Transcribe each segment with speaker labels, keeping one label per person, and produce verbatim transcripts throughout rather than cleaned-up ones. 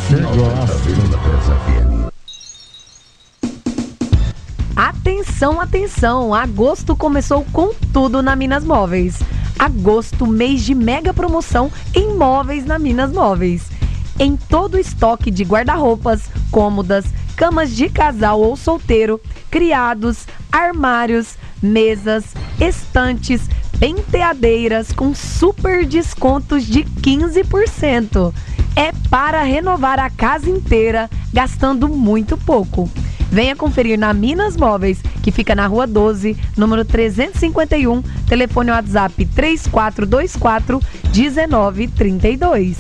Speaker 1: Você gosta.
Speaker 2: Atenção, atenção! Agosto começou com tudo na Minas Móveis. Agosto, mês de mega promoção em móveis na Minas Móveis. Em todo o estoque de guarda-roupas, cômodas, camas de casal ou solteiro, criados, armários, mesas, estantes, penteadeiras com super descontos de quinze por cento. É para renovar a casa inteira, gastando muito pouco. Venha conferir na Minas Móveis, que fica na Rua doze, número trezentos e cinquenta e um, telefone WhatsApp três quatro dois quatro, um nove três dois.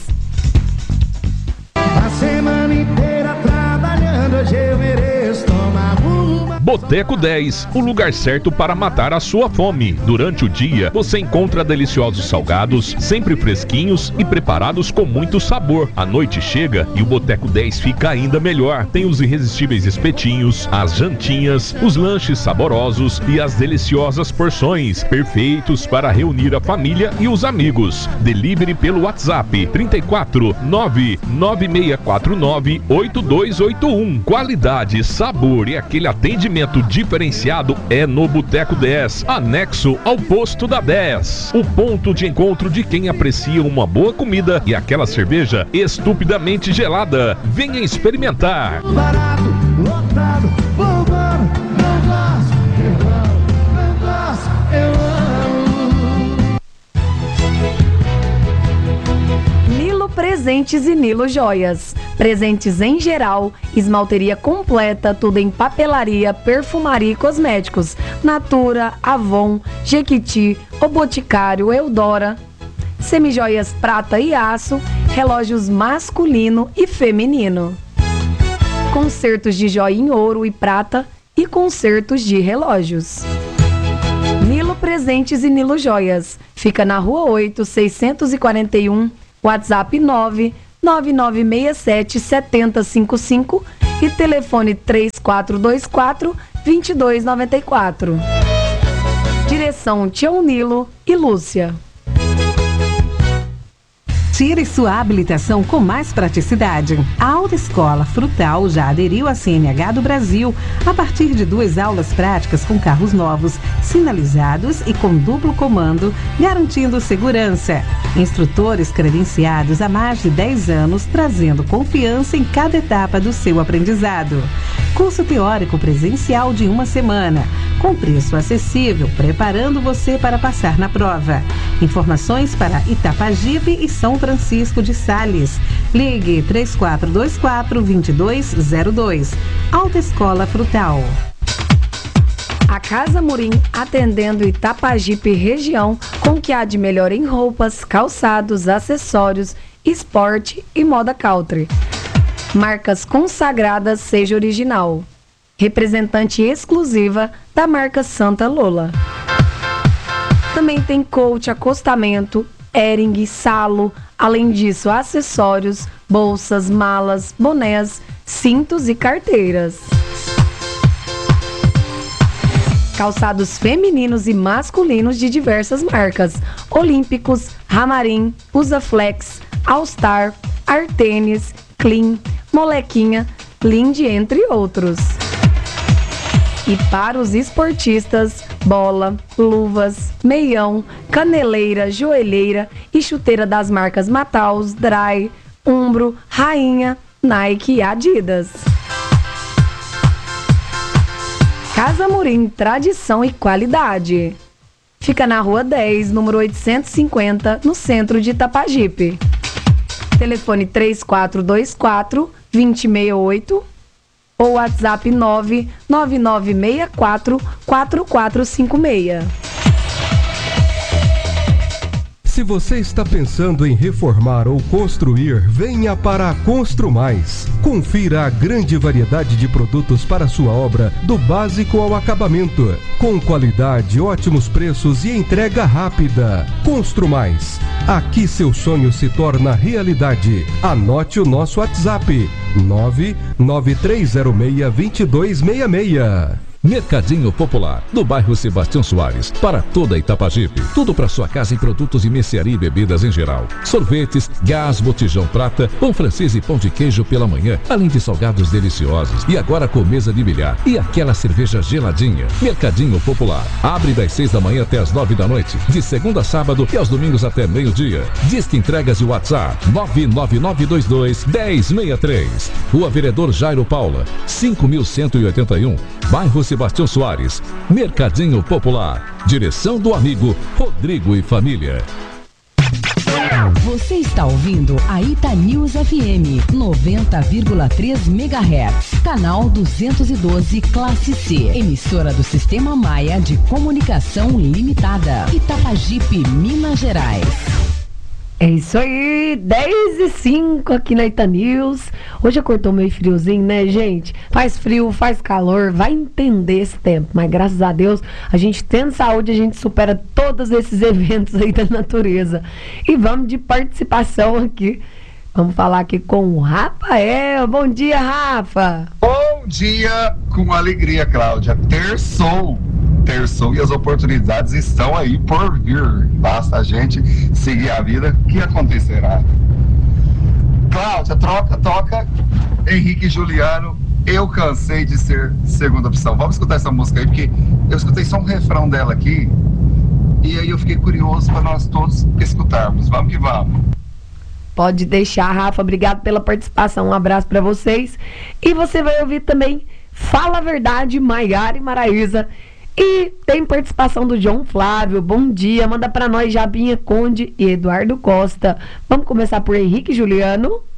Speaker 3: A semana inteira trabalhando, hoje eu mereço tomar uma.
Speaker 4: Boteco dez, o lugar certo para matar a sua fome. Durante o dia, você encontra deliciosos salgados, sempre fresquinhos e preparados com muito sabor. A noite chega e o Boteco dez fica ainda melhor. Tem os irresistíveis espetinhos, as jantinhas, os lanches saborosos e as deliciosas porções, perfeitos para reunir a família e os amigos. Delivery pelo WhatsApp trinta e quatro, nove nove seis quatro nove, oito dois oito um. Qualidade, sabor e aquele atendimento diferenciado é no Boteco dez, anexo ao posto da dez. O ponto de encontro de quem aprecia uma boa comida e aquela cerveja estupidamente gelada. Venha experimentar.
Speaker 3: Barato, lotado, bombado, não gosto, eu amo, não gosto, eu amo.
Speaker 2: Nilo Presentes e Nilo Joias. Presentes em geral, esmalteria completa, tudo em papelaria, perfumaria e cosméticos. Natura, Avon, Jequiti, O Boticário, Eudora. Semijoias prata e aço, relógios masculino e feminino. Concertos de joia em ouro e prata e concertos de relógios. Nilo Presentes e Nilo Joias. Fica na Rua oito, seiscentos e quarenta e um, WhatsApp nove nove nove seis sete sete zero cinco cinco e telefone três quatro dois quatro, dois dois nove quatro. Direção Tião Nilo e Lúcia.
Speaker 5: Tire sua habilitação com mais praticidade. A Autoescola Frutal já aderiu à C N H do Brasil a partir de duas aulas práticas com carros novos, sinalizados e com duplo comando, garantindo segurança. Instrutores credenciados há mais de dez anos, trazendo confiança em cada etapa do seu aprendizado. Curso teórico presencial de uma semana, com preço acessível, preparando você para passar na prova. Informações para Itapajipe e São Francisco de Sales. Ligue três quatro dois quatro, dois dois zero dois. Autoescola Frutal.
Speaker 2: A Casa Murim, atendendo Itapajipe região, com o que há de melhor em roupas, calçados, acessórios, esporte e moda country. Marcas consagradas, seja original. Representante exclusiva da marca Santa Lola. Também tem coach, acostamento, Hering, salo, além disso acessórios, bolsas, malas, bonés, cintos e carteiras. Calçados femininos e masculinos de diversas marcas: Olímpicos, Ramarim, Usaflex, All-Star, Artênis, Clean, Molequinha, Lindy, entre outros. E para os esportistas, bola, luvas, meião, caneleira, joelheira e chuteira das marcas Mataus, Dry, Umbro, Rainha, Nike e Adidas. Casa Murim, tradição e qualidade. Fica na Rua dez, número oitocentos e cinquenta, no centro de Itapajipe. Telefone três quatro dois quatro, dois zero seis oito ou WhatsApp nove nove nove seis quatro, quatro quatro cinco seis.
Speaker 6: Se você está pensando em reformar ou construir, venha para a Constru Mais. Confira a grande variedade de produtos para sua obra, do básico ao acabamento. Com qualidade, ótimos preços e entrega rápida. Constru Mais. Aqui seu sonho se torna realidade. Anote o nosso WhatsApp: nove nove três zero seis, dois dois seis seis.
Speaker 7: Mercadinho Popular, do bairro Sebastião Soares, para toda Itapajipe. Tudo para sua casa em produtos de mercearia e bebidas em geral. Sorvetes, gás, botijão prata, pão francês e pão de queijo pela manhã, além de salgados deliciosos. E agora com mesa de bilhar e aquela cerveja geladinha. Mercadinho Popular, abre das seis da manhã até as nove da noite, de segunda a sábado e aos domingos até meio-dia. Disque entregas e WhatsApp nove nove nove dois dois, um zero seis três. Rua Vereador Jairo Paula, cinco mil cento e oitenta e um, bairro Sebastião Soares. Mercadinho Popular. Direção do amigo Rodrigo e família.
Speaker 8: Você está ouvindo a Ita News F M noventa vírgula três megahertz, canal duzentos e doze, classe C, emissora do Sistema Maia de Comunicação Limitada, Itapajipe, Minas Gerais.
Speaker 2: É isso aí, dez e cinco aqui na Ita News. Hoje acordou meio friozinho, né, gente? Faz frio, faz calor, vai entender esse tempo. Mas graças a Deus, a gente tendo saúde, a gente supera todos esses eventos aí da natureza. E vamos de participação aqui. Vamos falar aqui com o Rafael. Bom dia, Rafa.
Speaker 9: Bom dia, com alegria, Cláudia. Terçou. Terçou e as oportunidades estão aí por vir. Basta a gente seguir a vida, que acontecerá. Cláudia, troca, toca. Henrique e Juliano, eu cansei de ser segunda opção. Vamos escutar essa música aí, porque eu escutei só um refrão dela aqui. E aí eu fiquei curioso para nós todos escutarmos. Vamos que vamos.
Speaker 2: Pode deixar, Rafa. Obrigado pela participação. Um abraço para vocês. E você vai ouvir também Fala a Verdade, Maiara e Maraísa. E tem participação do João Flávio. Bom dia. Manda para nós Jabinha Conde e Eduardo Costa. Vamos começar por Henrique e Juliano.